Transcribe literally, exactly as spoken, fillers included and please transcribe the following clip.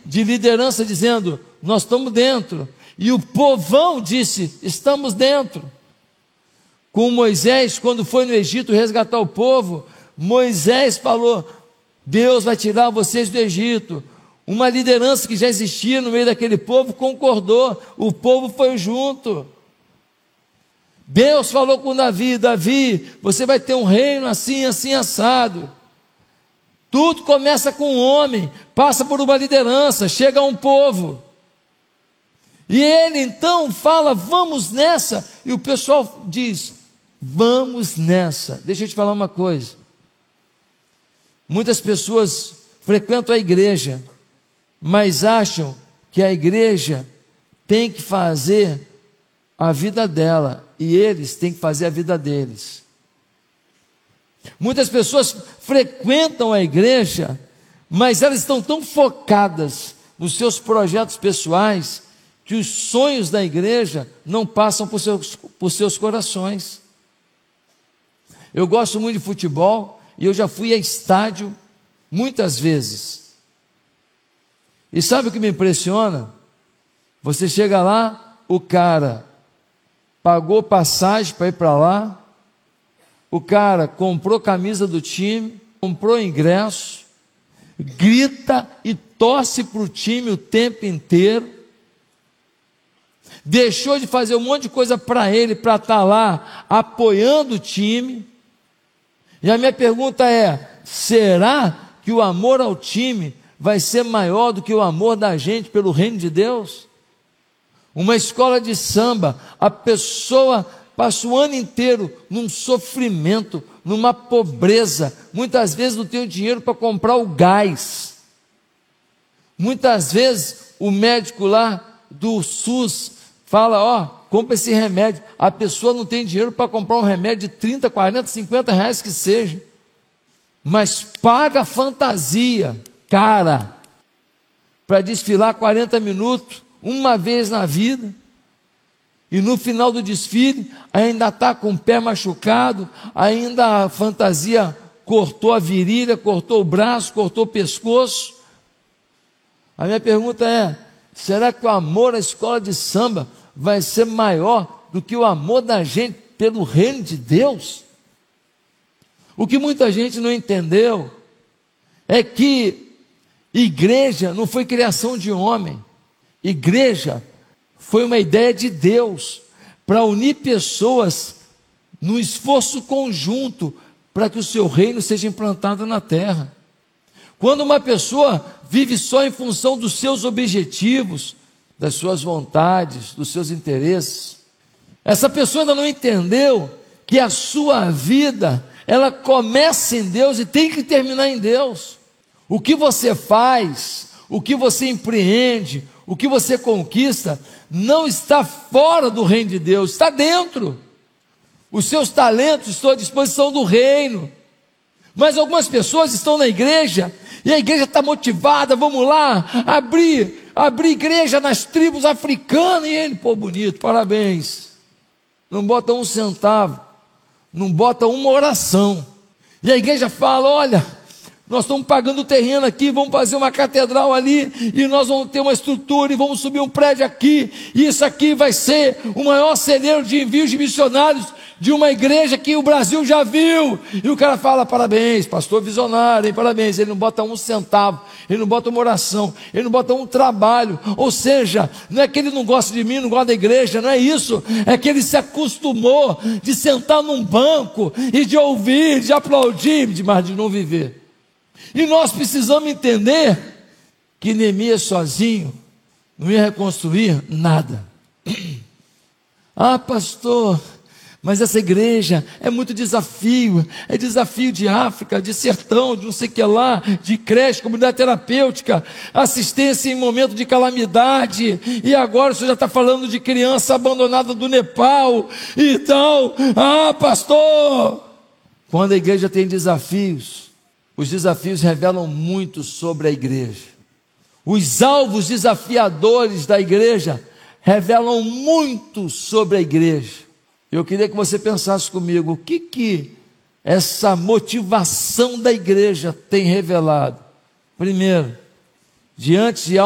de liderança dizendo: nós estamos dentro. E o povão disse: estamos dentro. Com Moisés, quando foi no Egito resgatar o povo, Moisés falou: Deus vai tirar vocês do Egito. Uma liderança que já existia no meio daquele povo concordou, o povo foi junto. Deus falou com Davi: Davi, você vai ter um reino assim, assim, assado. Tudo começa com um homem, passa por uma liderança, chega a um povo. E ele então fala: vamos nessa. E o pessoal diz: vamos nessa. Deixa eu te falar uma coisa. Muitas pessoas frequentam a igreja, mas acham que a igreja tem que fazer a vida dela e eles têm que fazer a vida deles. Muitas pessoas frequentam a igreja, mas elas estão tão focadas nos seus projetos pessoais que os sonhos da igreja não passam por seus, por seus corações. Eu gosto muito de futebol e eu já fui a estádio muitas vezes. E sabe o que me impressiona? Você chega lá, o cara pagou passagem para ir para lá, o cara comprou camisa do time, comprou ingresso, grita e torce para o time o tempo inteiro, deixou de fazer um monte de coisa para ele, para estar lá apoiando o time. E a minha pergunta é: será que o amor ao time vai ser maior do que o amor da gente pelo reino de Deus? Uma escola de samba, a pessoa passa o ano inteiro num sofrimento, numa pobreza, muitas vezes não tem o dinheiro para comprar o gás. Muitas vezes o médico lá do SUS fala: ó, compra esse remédio. A pessoa não tem dinheiro para comprar um remédio de trinta, quarenta, cinquenta reais que seja, mas paga fantasia cara para desfilar quarenta minutos uma vez na vida, e no final do desfile ainda está com o pé machucado, ainda a fantasia cortou a virilha, cortou o braço, cortou o pescoço. A minha pergunta é: será que o amor à escola de samba vai ser maior do que o amor da gente pelo reino de Deus? O que muita gente não entendeu é que igreja não foi criação de homem. Igreja foi uma ideia de Deus para unir pessoas num esforço conjunto para que o seu reino seja implantado na terra. Quando uma pessoa vive só em função dos seus objetivos, das suas vontades, dos seus interesses, essa pessoa ainda não entendeu que a sua vida, ela começa em Deus e tem que terminar em Deus. O que você faz, o que você empreende, o que você conquista, não está fora do reino de Deus, está dentro. Os seus talentos estão à disposição do reino. Mas algumas pessoas estão na igreja, e a igreja está motivada: vamos lá, abrir, abrir igreja nas tribos africanas. E ele: pô, bonito, parabéns. Não bota um centavo, não bota uma oração. E a igreja fala: olha, nós estamos pagando o terreno aqui, vamos fazer uma catedral ali, e nós vamos ter uma estrutura, e vamos subir um prédio aqui, e isso aqui vai ser o maior celeiro de envios de missionários de uma igreja que o Brasil já viu. E o cara fala: parabéns, pastor visionário, hein? Parabéns. Ele não bota um centavo, ele não bota uma oração, ele não bota um trabalho. Ou seja, não é que ele não gosta de mim, não gosta da igreja, não é isso, é que ele se acostumou de sentar num banco e de ouvir, de aplaudir, mas de não viver. E nós precisamos entender que Neemias sozinho não ia reconstruir nada. Ah, pastor, mas essa igreja é muito desafio, é desafio de África, de sertão, de não sei o que lá, de creche, comunidade terapêutica, assistência em momento de calamidade, e agora o senhor já está falando de criança abandonada do Nepal e tal. Ah, pastor, quando a igreja tem desafios, os desafios revelam muito sobre a igreja. Os alvos desafiadores da igreja revelam muito sobre a igreja. Eu queria que você pensasse comigo: o que que essa motivação da igreja tem revelado? Primeiro, diante de